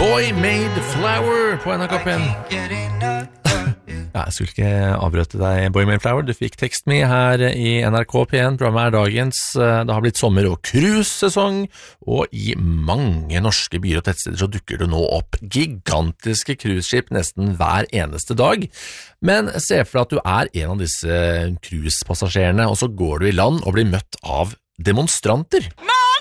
Boy Made Flower på NRK P1. Jeg skulle ikke avbrøte deg, Boy Made Flower. Du fikk Text Me her i NRK P1. Programmet dagens. Det har blitt sommer- og cruise-sesong, og i mange norske byer og tettsteder så dukker det nå opp gigantiske cruiseskip nesten hver eneste dag. Men se for deg at du er en av disse cruisepassasjerene, og så går du i land og blir møtt av demonstranter.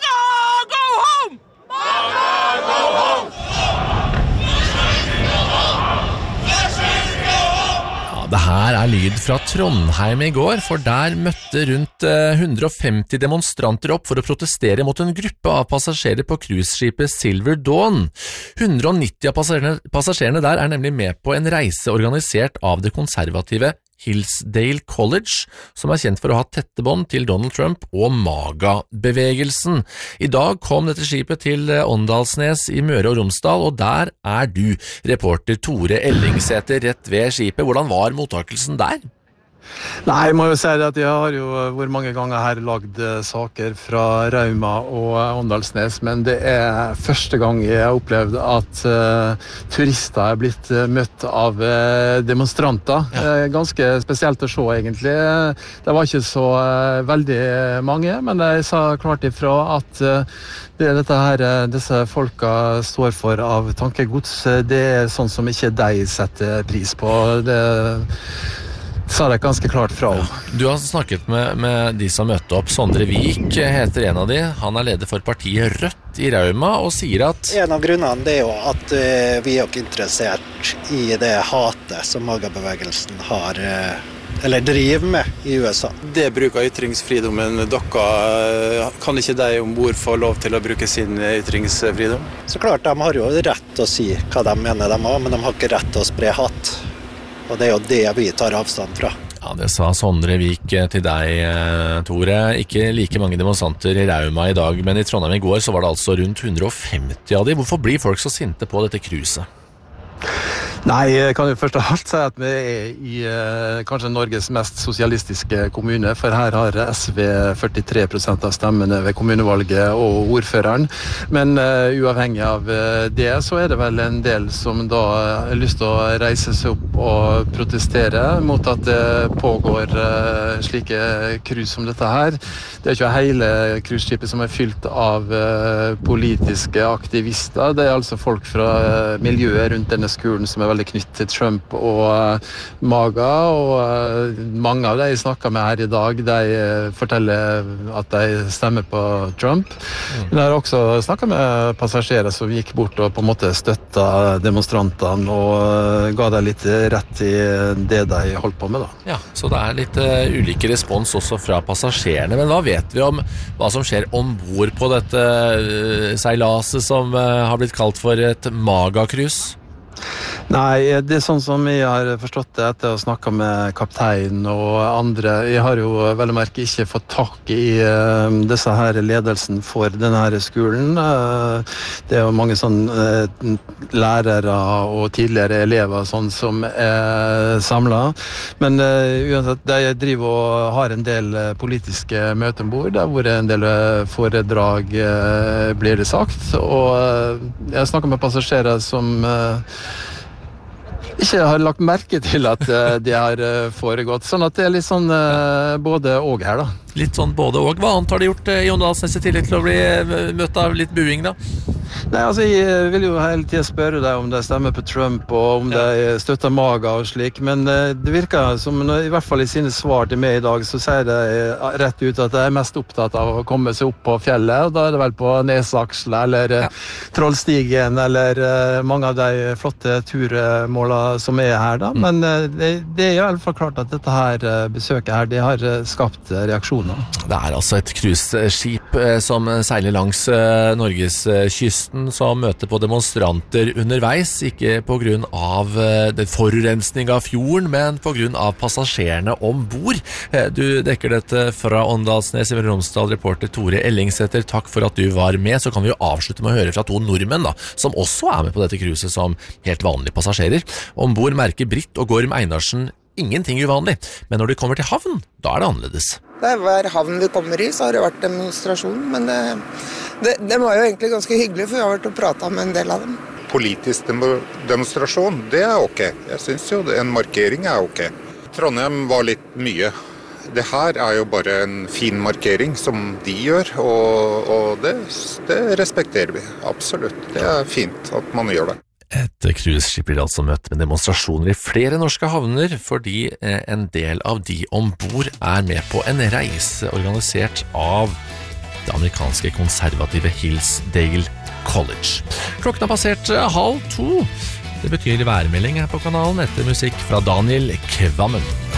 Det her er lyd fra Trondheim i går, for der møtte rundt 150 demonstranter opp for å protestere mot en gruppe av passasjerer på cruiseskipet Silver Dawn. 190 av passasjerene der er nemlig med på en reise organisert av det konservative Hillsdale College, som er kjent for å ha tette bånd til Donald Trump og MAGA-bevegelsen. I dag kom dette skipet til Åndalsnes i Møre og Romsdal, og der er du, reporter Tore Ellingsæter, rett ved skipet. Hvordan var mottakelsen der? Nei, jeg må jo si at jeg har jo hvor mange ganger her lagd saker fra Rauma og Åndalsnes, men det er første gang jeg har opplevd at turister er blitt møtt av demonstranter. Ja. Ganske spesielt å se egentlig. Det var ikke så veldig mange, men jeg sa klart ifra at disse folka står for av tankegods. Det er sånn som ikke de setter pris på. Det sa det ganske klart fra om. Du har snakket med de som møtte opp. Sondre Vik heter en av de. Han er leder for partiet Rødt i Rauma og sier at en av grunnene det er jo at vi er ikke interessert i det hatet som MAGA-bevegelsen har eller driver med i USA. Det bruker ytringsfridommen. Dere kan ikke de ombord få lov til å bruke sin ytringsfridom? Så klart, de har jo rett til å si hva de mener de har, men de har ikke rett til å spre hat. Og det er jo det vi tar avstand fra. Ja, det sa Sondre Vik til deg, Tore. Ikke like mange demonstranter i Rauma i dag, men i Trondheim i går så var det altså rundt 150 av de. Hvorfor blir folk så sinte på dette cruiset? Nei, jeg kan jo først og alt si at vi er i kanskje Norges mest sosialistiske kommune, for her har SV 43% av stemmene ved kommunevalget og ordføreren. Men uavhengig av det, så er det vel en del som da har lyst til å reise seg opp og protestere mot at det pågår slike cruise som dette her. Det er ikke hele cruiseskipet som er fylt av politiske aktivister. Det er altså folk fra miljøet rundt denne skolen som er veldig knyttet til Trump og MAGA, og mange av de jeg snakket med her i dag, de forteller at de stemmer på Trump. Men jeg har også snakket med passasjerer som gikk bort og på en måte støttet demonstrantene og ga dem litt rett i det de holdt på med da. Ja, så det er litt ulike respons også fra passasjerene, men hva vet vi om hva som skjer ombord på dette seilaset som har blitt kalt for et MAGA-cruise? Nei, det er sånn som jeg har forstått det etter å snakke med kapteinen og andre. Jeg har jo vel å merke ikke fått tak i disse her ledelsen for denne her skolen. Det er jo mange sånn lærere og tidligere elever sånn som er samlet. Men uansett, de driver og har en del politiske møter ombord, der hvor en del foredrag blir det sagt. Og jeg snakker med passasjerer som ikke har lagt merke til at det har foregått. Sånn at det er litt sånn både og her da. Litt sånn både og. Hva annet har de gjort i Åndalsnes i tillegg til å bli møtt av litt buing da? Nei, altså jeg vil jo hele tiden spørre deg om de stemmer på Trump og om de støtter MAGA og slik, men det virker som, i hvert fall i sine svar til meg i dag, så sier de rett ut at de er mest opptatt av å komme seg opp på fjellet, og da er det vel på Nesaksla eller Trollstigen eller mange av de flotte turmålene som er her da, men det er i hvert fall klart at dette her besøket her, det har skapt reaksjoner. Det er altså et cruiseskip som seiler langs Norges kysten, som møter på demonstranter underveis, ikke på grunn av forurensning av fjorden, men på grunn av passasjerene ombord. Du dekker dette fra Åndalsnes i Romsdal, reporter Tore Ellingsæter. Takk for at du var med. Så kan vi jo avslutte med å høre fra to nordmenn da, som også er med på dette cruiset som helt vanlige passasjerer. Ombord merker Britt og Gorm Einarsen ingenting uvanlig, men når de kommer til havn, da er det annerledes. Det er hver havn vi kommer i, så har det vært demonstrasjon, men det var jo egentlig ganske hyggelig, for vi har vært og pratet med en del av dem. politisk demonstrasjon, det ok. Jeg synes jo en markering ok. Trondheim var litt mye. Det her jo bare en fin markering som de gjør, og det respekterer vi, absolutt. Det fint at man gjør det. Et cruiseskip blir altså møtt med demonstrasjoner i flere norske havner, fordi en del av de ombord med på en reise organisert av det amerikanske konservative Hillsdale College. Klokken har passert 1:30. Det betyr værmelding her på kanalen etter musikk fra Daniel Kvammen.